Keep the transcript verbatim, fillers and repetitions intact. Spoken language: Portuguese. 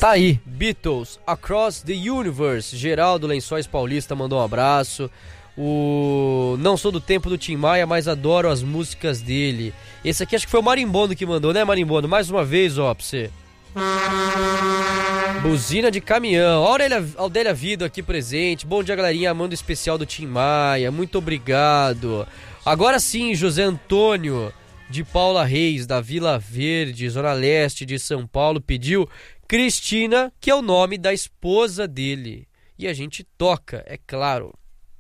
Tá aí, Beatles, Across the Universe. Geraldo Lençóis Paulista mandou um abraço. O Não sou do tempo do Tim Maia, mas adoro as músicas dele. Esse aqui acho que foi o Marimbondo que mandou, né, Marimbondo? Mais uma vez, ó, pra você. Buzina de caminhão. Aurélia, Audélia Vido aqui presente. Bom dia, galerinha. Manda especial do Tim Maia. Muito obrigado. Agora sim, José Antônio de Paula Reis, da Vila Verde, Zona Leste de São Paulo, pediu Cristina, que é o nome da esposa dele. E a gente toca, é claro.